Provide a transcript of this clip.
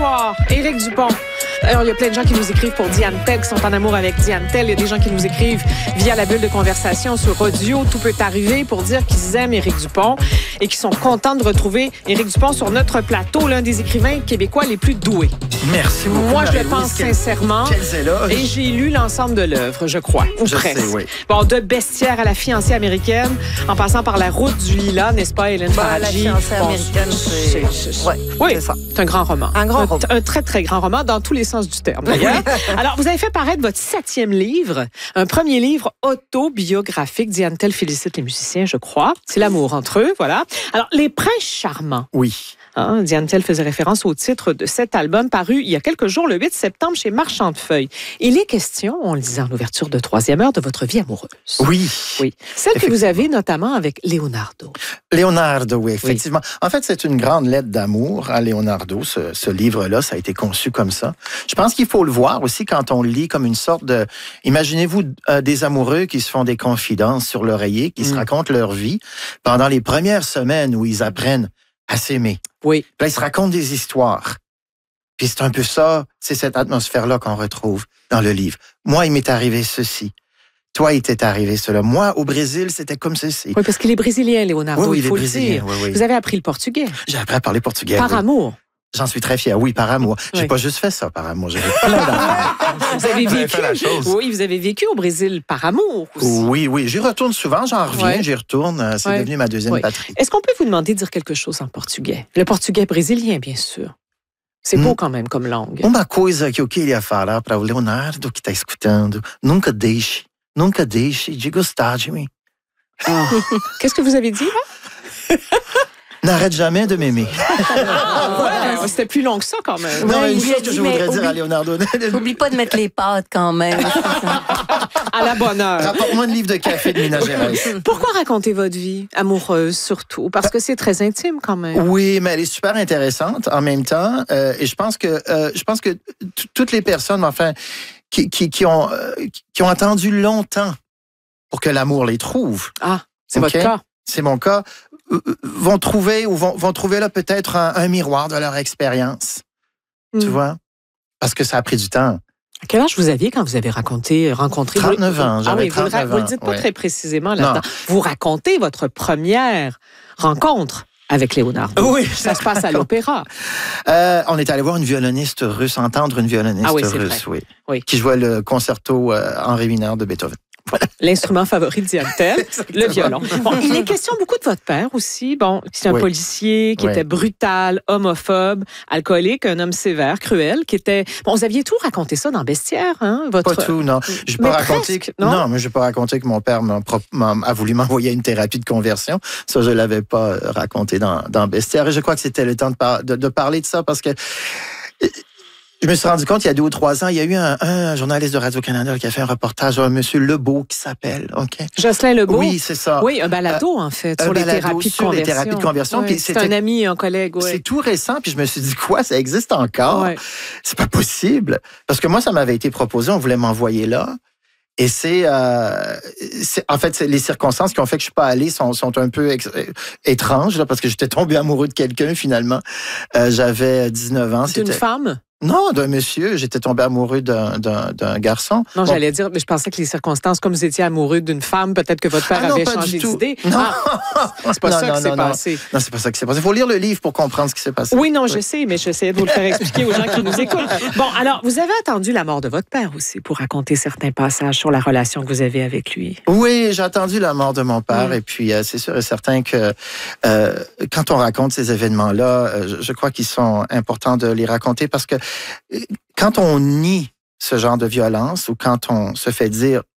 soir, Éric Dupont. Alors, il y a plein de gens qui nous écrivent pour Diane Tell, qui sont en amour avec Diane Tell. Il y a des gens qui nous écrivent via la bulle de conversation sur audio. Tout peut arriver pour dire qu'ils aiment Éric Dupont et qu'ils sont contents de retrouver Éric Dupont sur notre plateau, l'un des écrivains québécois les plus doués. Merci beaucoup. Moi, je le pense sincèrement. Quels éloges. Et j'ai lu l'ensemble de l'œuvre, je crois, ou presque. Sais, oui. Bon, de Bestiaire à La fiancée américaine, en passant par La route du lilas, n'est-ce pas, Hélène Faradji? La fiancée américaine, Oui, c'est ça. C'est un grand roman. Un grand roman. Un très, très grand roman, dans tous les sens du terme, d'ailleurs. Alors, vous avez fait paraître votre 7e livre, un premier livre autobiographique. Diane Tell félicite les musiciens, je crois. C'est l'amour entre eux, voilà. Alors, Les Princes charmants. Oui. Hein, Diane Tell faisait référence au titre de cet album paru il y a quelques jours, le 8 septembre, chez Marchand de Feuilles. Il est question, on le disait en ouverture de 3e heure, de votre vie amoureuse. Oui. Oui. Celle que vous avez notamment avec Leonardo. Leonardo, oui, effectivement. Oui. En fait, c'est une grande lettre d'amour à Leonardo, ce livre-là. Ça a été conçu comme ça. Je pense qu'il faut le voir aussi quand on le lit comme une sorte de... Imaginez-vous des amoureux qui se font des confidences sur l'oreiller, qui se racontent leur vie pendant les premières semaines où ils apprennent à s'aimer. Oui. Puis là, ils se racontent des histoires. Puis c'est un peu ça, c'est cette atmosphère-là qu'on retrouve dans le livre. Moi, il m'est arrivé ceci. Toi, il t'est arrivé cela. Moi, au Brésil, c'était comme ceci. Oui, parce qu'il est brésilien, Leonardo, oui, il faut le brésilien, dire. Oui. Vous avez appris le portugais. J'ai appris à parler portugais. Par amour. J'en suis très fier. Oui, par amour. J'ai pas juste fait ça par amour. J'ai fait plein d'affaires. Vous avez vécu. Oui, vous avez vécu au Brésil par amour aussi. Oui. J'y retourne souvent. J'en reviens, j'y retourne. C'est devenu ma deuxième patrie. Est-ce qu'on peut vous demander de dire quelque chose en portugais? Le portugais brésilien, bien sûr. C'est beau quand même comme langue. Uma coisa que eu queria falar para o Leonardo que está escutando, nunca deixe de gostar de mim. Ah. Qu'est-ce que vous avez dit, là? N'arrête jamais de m'aimer. Ouais, c'était plus long que ça, quand même. Non, une chose que je voudrais dire à Leonardo. N'oublie pas de mettre les pâtes, quand même. À la bonne heure. Rapporte-moi une livre de café de Minas Gerais. Pourquoi raconter votre vie amoureuse, surtout? Parce que c'est très intime, quand même. Oui, mais elle est super intéressante en même temps. Et je pense que toutes les personnes, enfin, qui ont attendu longtemps pour que l'amour les trouve. Ah, c'est votre cas. C'est mon cas. Vont trouver là peut-être un miroir de leur expérience. Tu vois? Parce que ça a pris du temps. À quel âge vous aviez quand vous avez rencontré... 39 ans, j'avais 39 ans. Vous ne le dites pas très précisément là-dedans. Non. Vous racontez votre première rencontre avec Leonardo. Oui. Ça se passe à l'opéra. On est allé voir une violoniste russe, entendre une violoniste russe, oui, qui jouait le concerto Henri mineur de Beethoven. Voilà. L'instrument favori de Diane Tell, le violon. Bon, il est question beaucoup de votre père aussi. Bon, c'est un policier qui était brutal, homophobe, alcoolique, un homme sévère, cruel, qui était... Bon, vous aviez tout raconté ça dans Bestiaire, hein? Votre... Pas tout, non. Je peux raconter que... Non, mais je n'ai pas raconté que mon père a voulu m'envoyer à une thérapie de conversion. Ça, je ne l'avais pas raconté dans Bestiaire. Et je crois que c'était le temps de parler de ça parce que... Je me suis rendu compte, il y a 2 ou 3 ans, il y a eu un journaliste de Radio-Canada qui a fait un reportage sur un monsieur Lebeau qui s'appelle, OK? Jocelyn Lebeau? Oui, c'est ça. Oui, un balado, en fait, sur les thérapies de conversion. Oui, c'est un ami, un collègue, oui. C'est tout récent, puis je me suis dit, quoi, ça existe encore? Ouais. C'est pas possible. Parce que moi, ça m'avait été proposé, on voulait m'envoyer là. Et en fait, les circonstances qui ont fait que je suis pas allé sont un peu étranges, là, parce que j'étais tombé amoureux de quelqu'un, finalement. J'avais 19 ans. D'une femme? Non, d'un monsieur. J'étais tombé amoureux d'un garçon. Non, j'allais dire, mais je pensais que les circonstances, comme vous étiez amoureux d'une femme, peut-être que votre père avait changé d'idée. Non, c'est pas ça qui s'est passé. Non, c'est pas ça qui s'est passé. Il faut lire le livre pour comprendre ce qui s'est passé. Oui, non, je sais, mais j'essayais de vous le faire expliquer aux gens qui nous écoutent. Bon, alors, vous avez attendu la mort de votre père aussi pour raconter certains passages sur la relation que vous avez avec lui. Oui, j'ai attendu la mort de mon père. Et puis, c'est sûr et certain que quand on raconte ces événements-là, je crois qu'ils sont importants de les raconter parce que quand on nie ce genre de violence ou quand on se fait dire